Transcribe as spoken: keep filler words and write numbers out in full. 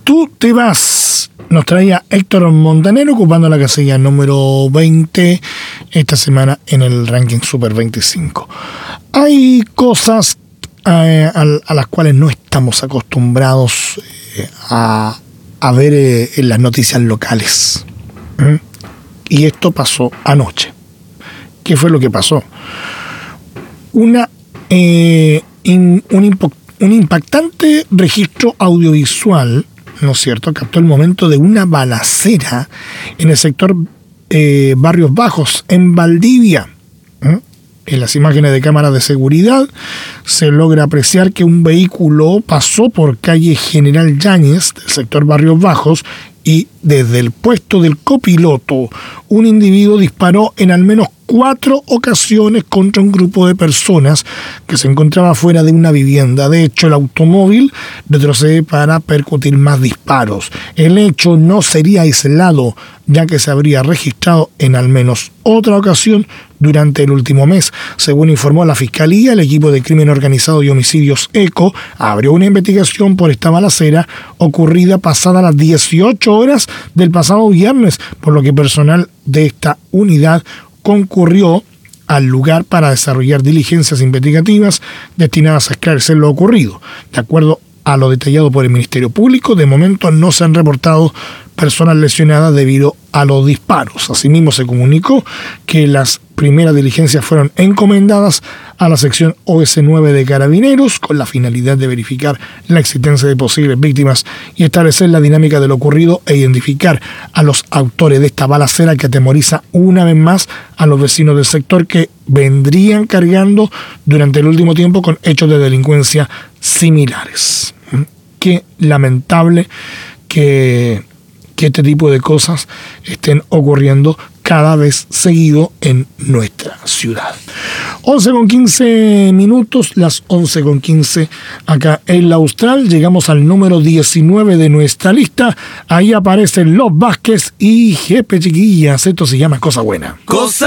tú te vas. Nos traía Héctor Montaner ocupando la casilla número veinte esta semana en el ranking Super veinticinco. Hay cosas eh, a, a las cuales no estamos acostumbrados eh, a, a ver eh, en las noticias locales. ¿Mm? Y esto pasó anoche. ¿Qué fue lo que pasó? Una, eh, in, un, impo, un impactante registro audiovisual, ¿no es cierto?, captó el momento de una balacera en el sector eh, Barrios Bajos, en Valdivia. ¿Mm? En las imágenes de cámaras de seguridad se logra apreciar que un vehículo pasó por calle General Yáñez, del sector Barrios Bajos, y desde el puesto del copiloto, un individuo disparó en al menos cuatro ocasiones contra un grupo de personas que se encontraba fuera de una vivienda. De hecho, el automóvil retrocede para percutir más disparos. El hecho no sería aislado, ya que se habría registrado en al menos otra ocasión durante el último mes. Según informó la Fiscalía, el equipo de Crimen Organizado y Homicidios ECO abrió una investigación por esta balacera ocurrida pasada las dieciocho horas del pasado viernes, por lo que personal de esta unidad concurrió al lugar para desarrollar diligencias investigativas destinadas a esclarecer lo ocurrido. De acuerdo a lo detallado por el Ministerio Público, de momento no se han reportado personas lesionadas debido a los disparos. Asimismo, se comunicó que las primeras diligencias fueron encomendadas a la sección O S nueve de Carabineros con la finalidad de verificar la existencia de posibles víctimas y establecer la dinámica de lo ocurrido e identificar a los autores de esta balacera que atemoriza una vez más a los vecinos del sector, que vendrían cargando durante el último tiempo con hechos de delincuencia similares. Qué lamentable que, que este tipo de cosas estén ocurriendo cada vez seguido en nuestra ciudad. once con quince minutos, las once con quince acá en la Austral. Llegamos al número diecinueve de nuestra lista. Ahí aparecen Los Vázquez y Jepe, chiquillas. Esto se llama Cosa Buena. Cosa